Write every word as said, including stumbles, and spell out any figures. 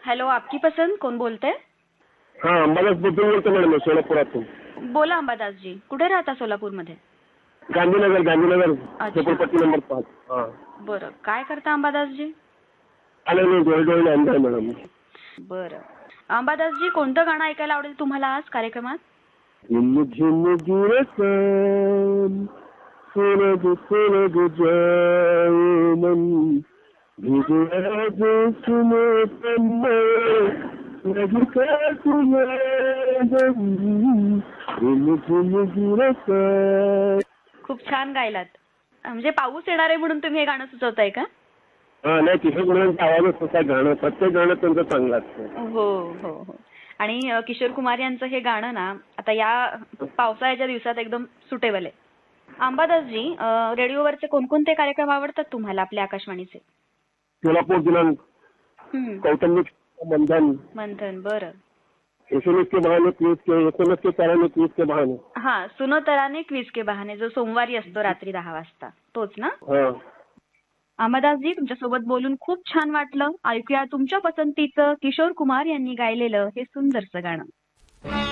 Hello, आपकी पसंद, कोण बोलतंय? हा, अंबादास बुद्रुक बोलतो मॅडम, सोलापुरातून. बोला अंबादासजी, कुठे राहता सोलापूरमध्ये? गांधीनगर गांधीनगर अच्छा. झोपडपट्टी नंबर पाच. हा. बरं, काय करता अंबादासजी? आले नाही, डोळे डोळे अंध आहे मॅडम. बरं, अंबादासजी कोणतं गाणं ऐकायला आवडेल तुम्हाला आज कार्यक्रमात? झिम झिम गिरसन सूरज सूरज जाए मन भिजया जो सुने तन्मय लगता तुम्हें झिम झिम गिरसन. खूप छान गायलात. म्हणजे पाऊस येणार आहे म्हणून तुम्ही हे गाणं सुचवताय का? हा, नाही, किशोर कुमारांचा आवाजच होता. गाणं प्रत्येक गाणं त्यांचं चांगलं असतं. हो हो हो. आणि अ, किशोर कुमार यांचं हे गाणं ना आता या पावसाळ्याच्या दिवसात एकदम सुटेबल आहे. अंबादासजी, अ, रेडिओवरचे कोणकोणते कार्यक्रम आवडतात तुम्हाला आपल्या आकाशवाणीचे? सोलापूर दिनांक हम्म. कौटुंबिक मंथन, मंथन. बरं. एकोणीस के बहाने क्विज के, एकोणीस के तराने क्विज के बहाने. हा, सुनो तराने क्विज के बहाने, जो सोमवारी असतो रात्री दहा वाजता, तोच ना? हा. अंबादासजी, तुमच्यासोबत बोलून खूप छान वाटलं. ऐकूया तुमच्या पसंतीचं किशोर कुमार यांनी गायलेलं हे सुंदरसं गाणं.